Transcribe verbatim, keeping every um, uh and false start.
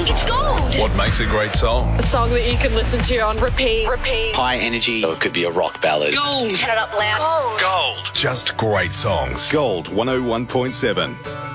It's gold. What makes a great song? A song that you can listen to on repeat, repeat. High energy, or it could be a rock ballad. Gold. Turn it up loud. Gold. Gold. Just great songs. Gold one oh one point seven.